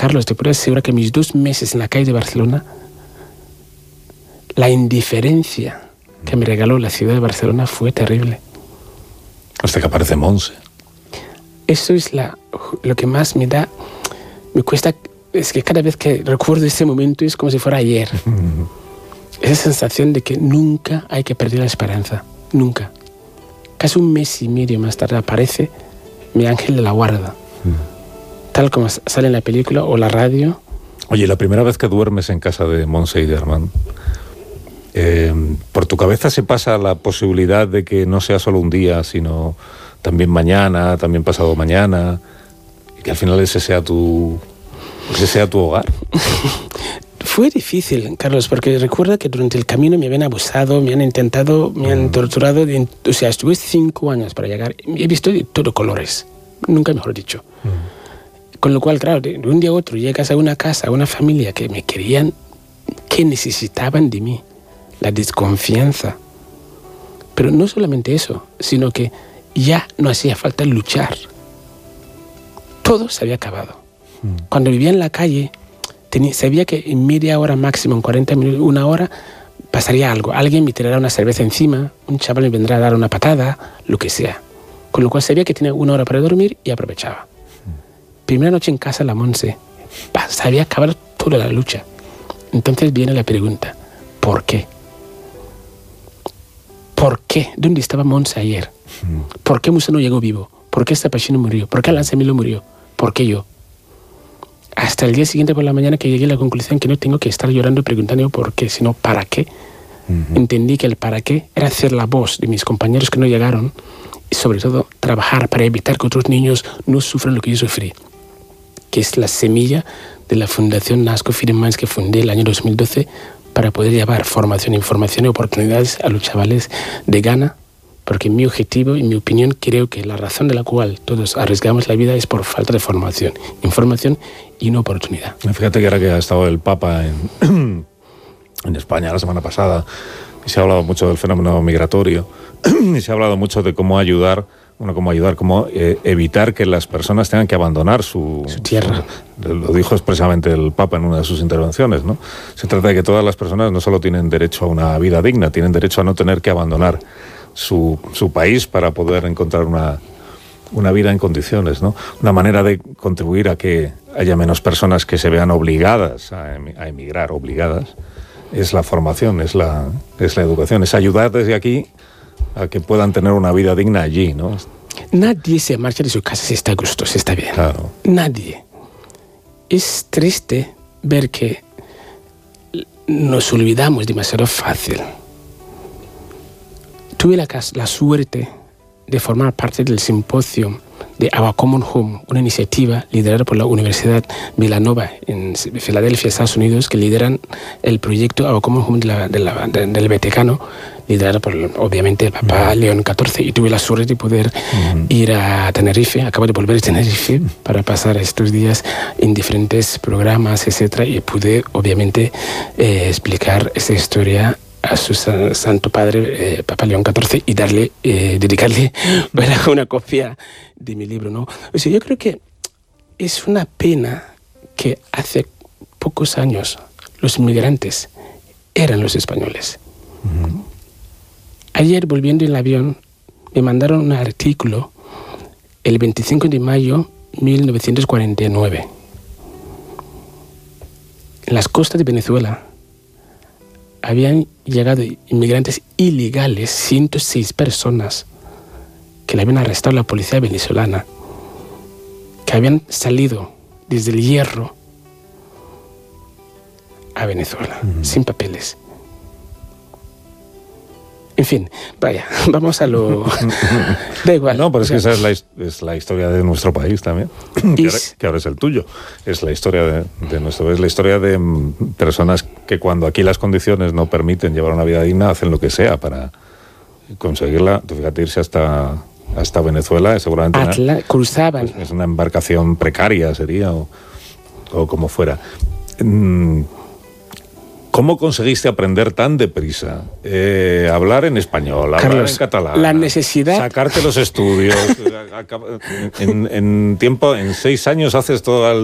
Carlos, te puedo asegurar que mis 2 meses en la calle de Barcelona, la indiferencia que me regaló la ciudad de Barcelona fue terrible. Hasta que aparece Montse. Eso es lo que más me cuesta, es que cada vez que recuerdo ese momento es como si fuera ayer. Esa sensación de que nunca hay que perder la esperanza, nunca. Casi 1 mes y medio más tarde aparece mi ángel de la guarda, tal como sale en la película o la radio. Oye, la primera vez que duermes en casa de Montse y de Armand, ¿por tu cabeza se pasa la posibilidad de que no sea solo un día, sino también mañana, también pasado mañana, y que al final ese sea tu hogar? Fue difícil, Carlos, porque recuerda que durante el camino me habían abusado, me han intentado, me han torturado. O sea, estuve 5 años para llegar. He visto de todo colores, nunca mejor dicho. Con lo cual, claro, de un día a otro llegas a una casa, a una familia que me querían, que necesitaban de mí. La desconfianza. Pero no solamente eso, sino que ya no hacía falta luchar. Todo se había acabado. Cuando vivía en la calle, sabía que en media hora máximo, en 40 minutos, 1 hora, pasaría algo. Alguien me tirará una cerveza encima, un chaval me vendrá a dar una patada, lo que sea. Con lo cual sabía que tenía 1 hora para dormir y aprovechaba. Primera noche en casa, la Montse. Se había acabado toda la lucha. Entonces viene la pregunta, ¿por qué? ¿Por qué? ¿Dónde estaba Montse ayer? ¿Por qué Musa no llegó vivo? ¿Por qué Stapachino murió? ¿Por qué Alain Semilo murió? ¿Por qué yo? Hasta el día siguiente por la mañana que llegué a la conclusión que no tengo que estar llorando y preguntando por qué, sino para qué. Entendí que el para qué era hacer la voz de mis compañeros que no llegaron y sobre todo trabajar para evitar que otros niños no sufran lo que yo sufrí, que es la semilla de la Fundación Nasco Firmans que fundé el año 2012 para poder llevar formación, información y oportunidades a los chavales de Ghana, porque mi objetivo y mi opinión creo que la razón de la cual todos arriesgamos la vida es por falta de formación, información y una oportunidad. Fíjate que ahora que ha estado el Papa en España la semana pasada, y se ha hablado mucho del fenómeno migratorio, y se ha hablado mucho de cómo cómo evitar que las personas tengan que abandonar su tierra. Lo dijo expresamente el Papa en una de sus intervenciones, ¿no? Se trata de que todas las personas no solo tienen derecho a una vida digna, tienen derecho a no tener que abandonar su país para poder encontrar una vida en condiciones, ¿no? Una manera de contribuir a que haya menos personas que se vean obligadas a emigrar, es la formación, es la educación, es ayudar desde aquí a que puedan tener una vida digna allí, ¿no? Nadie se marcha de su casa si está a gusto, si está bien. Claro. Nadie. Es triste ver que nos olvidamos demasiado fácil. Tuve la suerte de formar parte del simposio de Our Common Home, una iniciativa liderada por la Universidad Villanova en Filadelfia, Estados Unidos, que lideran el proyecto Our Common Home del Vaticano, liderado por, obviamente, el Papa León XIV, y tuve la suerte de poder ir a Tenerife. Acabo de volver a Tenerife para pasar estos días en diferentes programas, etcétera, y pude, obviamente, explicar esta historia a su Santo Padre, Papa León XIV, y dedicarle una copia de mi libro, ¿no? O sea, yo creo que es una pena que hace pocos años los inmigrantes eran los españoles. Ayer, volviendo en el avión, me mandaron un artículo el 25 de mayo de 1949. En las costas de Venezuela habían llegado inmigrantes ilegales, 106 personas, que le habían arrestado la policía venezolana, que habían salido desde el Hierro a Venezuela, sin papeles. En fin, vaya, vamos a lo... Da igual. No, pero es que esa es la historia de nuestro país también, que ahora es el tuyo. Es la historia de nuestro país, es la historia de personas que cuando aquí las condiciones no permiten llevar una vida digna, hacen lo que sea para conseguirla. Tú fíjate, irse hasta Venezuela, seguramente cruzaban. Es una embarcación precaria, sería, o como fuera. ¿Cómo conseguiste aprender tan deprisa? Hablar en español, Carlos, hablar en catalán. La necesidad. Sacarte los estudios. En 6 años haces todo